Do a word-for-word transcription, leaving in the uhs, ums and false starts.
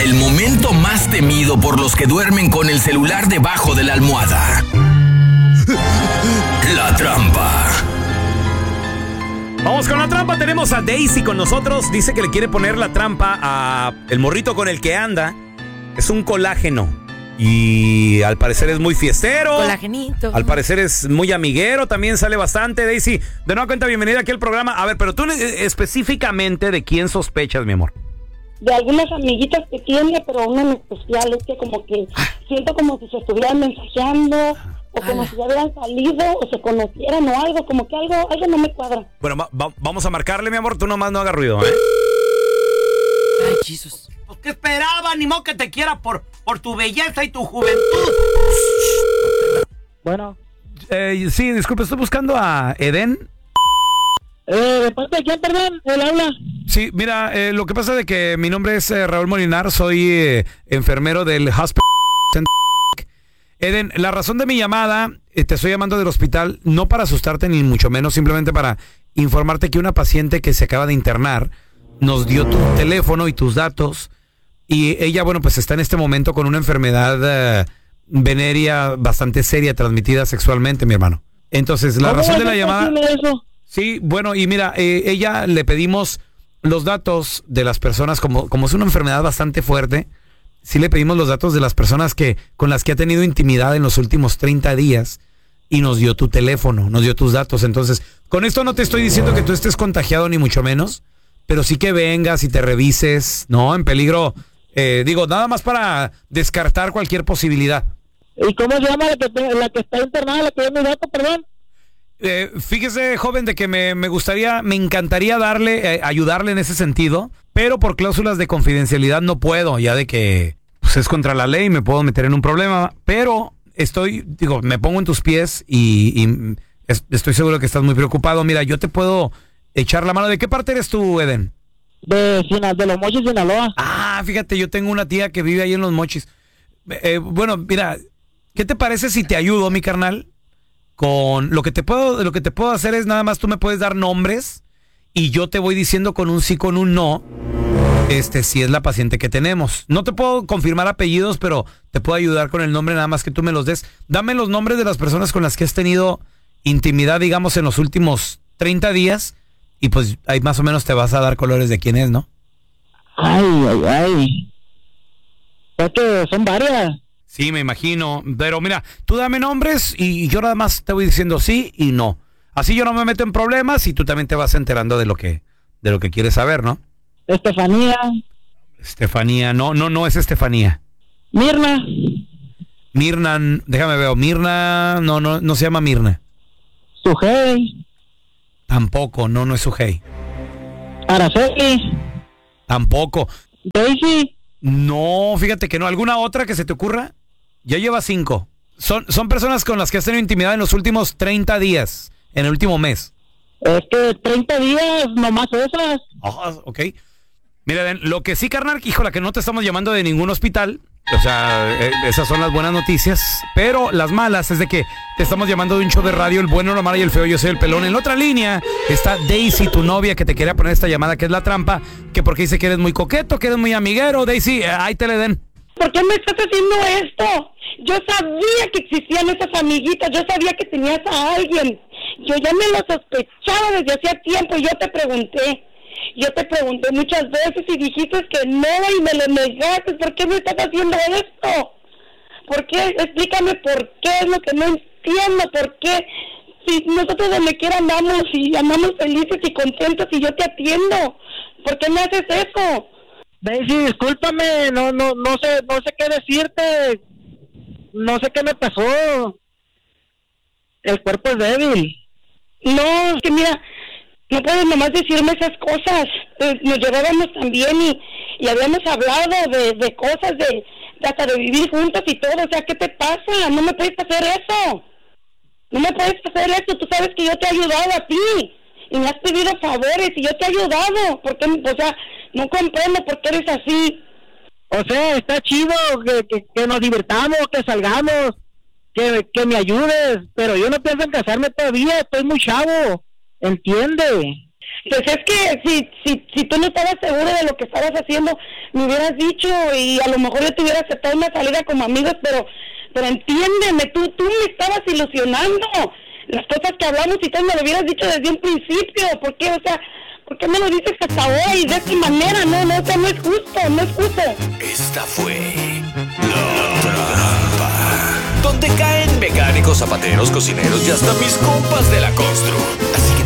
El momento más temido por los que duermen con el celular debajo de la almohada. La trampa. Vamos con la trampa. Tenemos a Daisy con nosotros. Dice que le quiere poner la trampa a el morrito con el que anda. Es un colágeno. Y al parecer es muy fiestero. Colagenito. Al parecer es muy amiguero. También sale bastante. Daisy, de nueva cuenta, bienvenida aquí al programa. A ver, pero tú eh, específicamente, ¿de quién sospechas, mi amor? De algunas amiguitas que tiene, pero una en especial. Es que como que siento como si se estuvieran mensajeando, o como si ya hubieran salido, o se conocieran o algo. Como que algo, algo no me cuadra. Bueno, va, va, vamos a marcarle, mi amor. Tú nomás no hagas ruido, ¿eh? Ay, Jesús. Pues, ¿qué esperaba? Ni modo que te quiera por, por tu belleza y tu juventud. Bueno. Eh, sí, disculpe, estoy buscando a Eden. Eh, ¿de parte de quién, perdón? ¿Él habla? Sí, mira, eh, lo que pasa es que mi nombre es eh, Raúl Molinar, soy eh, enfermero del hospital. Eden, la razón de mi llamada, eh, te estoy llamando del hospital, no para asustarte ni mucho menos, simplemente para informarte que una paciente que se acaba de internar nos dio tu teléfono y tus datos, y ella, bueno, pues está en este momento con una enfermedad eh, venérea bastante seria, transmitida sexualmente, mi hermano. Entonces, la razón de la llamada... Eso? Sí, bueno, y mira, eh, ella le pedimos los datos de las personas, como, como es una enfermedad bastante fuerte, sí le pedimos los datos de las personas que con las que ha tenido intimidad en los últimos treinta días, y nos dio tu teléfono, nos dio tus datos. Entonces, con esto no te estoy diciendo que tú estés contagiado ni mucho menos, pero sí que vengas y te revises, ¿no? En peligro, eh, digo, nada más para descartar cualquier posibilidad. ¿Y cómo se llama la que, la que está internada, la que dio mi dato, perdón? Eh, fíjese, joven, de que me, me gustaría, me encantaría darle, eh, ayudarle en ese sentido, pero por cláusulas de confidencialidad no puedo, ya de que pues, es contra la ley, me puedo meter en un problema, pero estoy, digo, me pongo en tus pies y, y es, estoy seguro que estás muy preocupado. Mira, yo te puedo echar la mano. ¿De qué parte eres tú, Eden? De, de Los Mochis, Sinaloa. Ah, fíjate, yo tengo una tía que vive ahí en Los Mochis. Eh, bueno, mira, ¿qué te parece si te ayudo, mi carnal? Con lo que te puedo, lo que te puedo hacer es nada más tú me puedes dar nombres y yo te voy diciendo con un sí, con un no, este si es la paciente que tenemos. No te puedo confirmar apellidos, pero te puedo ayudar con el nombre, nada más que tú me los des. Dame los nombres de las personas con las que has tenido intimidad, digamos, en los últimos treinta días, y pues ahí más o menos te vas a dar colores de quién es, ¿no? Ay, ay, ay. Es que son varias. Sí, me imagino, pero mira, tú dame nombres y yo nada más te voy diciendo sí y no. Así yo no me meto en problemas y tú también te vas enterando de lo que de lo que quieres saber, ¿no? Estefanía. Estefanía, no, no, no es Estefanía. Mirna. Mirna, déjame ver, Mirna, no, no, no se llama Mirna. Sujei. Tampoco, no, no es Sujei. Araceli. Tampoco. Daisy. No, fíjate que no. ¿Alguna otra que se te ocurra? Ya lleva cinco. Son, son personas con las que has tenido intimidad en los últimos treinta días, en el último mes. Es que treinta días, nomás esas. Oh, ok. Mira, Ben, lo que sí, carnal, híjola, que no te estamos llamando de ningún hospital. O sea, eh, esas son las buenas noticias. Pero las malas es de que te estamos llamando de un show de radio, el bueno, la mala y el feo. Yo soy el pelón. En la otra línea está Daisy, tu novia, que te quería poner esta llamada, que es la trampa, que porque dice que eres muy coqueto, que eres muy amiguero. Daisy, eh, ahí te le den. ¿Por qué me estás haciendo esto? Yo sabía que existían esas amiguitas, yo sabía que tenías a alguien. Yo ya me lo sospechaba desde hacía tiempo y yo te pregunté. Yo te pregunté muchas veces y dijiste que no y me lo negaste. ¿Por qué me estás haciendo esto? ¿Por qué? Explícame por qué, es lo que no entiendo. ¿Por qué? Si nosotros donde quiera andamos y andamos felices y contentos y yo te atiendo, ¿por qué me haces eso? Daisy, discúlpame, no, no, no sé, no sé qué decirte. No sé qué me pasó. El cuerpo es débil. No, es que mira, no puedes nomás decirme esas cosas. Eh, nos llevábamos también y, y habíamos hablado de, de cosas, de, de hasta de vivir juntos y todo. O sea, ¿qué te pasa? No me puedes hacer eso. No me puedes hacer eso. Tú sabes que yo te he ayudado a ti. Y me has pedido favores y yo te he ayudado. ¿Por qué? O sea, no comprendo por qué eres así. O sea, está chido que, que, que nos divirtamos, que salgamos, que, que me ayudes. Pero yo no pienso en casarme todavía. Estoy muy chavo. ¿Entiende? Pues es que si, si, si tú no estabas seguro de lo que estabas haciendo, me hubieras dicho y a lo mejor yo te hubiera aceptado una salida como amigos, pero pero entiéndeme, tú, tú me estabas ilusionando. Las cosas que hablamos y tú me lo hubieras dicho desde un principio. ¿Por qué? O sea, ¿por qué me lo dices hasta hoy de esta manera? No, no, o sea, no es justo, no es justo. Esta fue La Trampa, donde caen mecánicos, zapateros, cocineros y hasta mis compas de la constru. Así que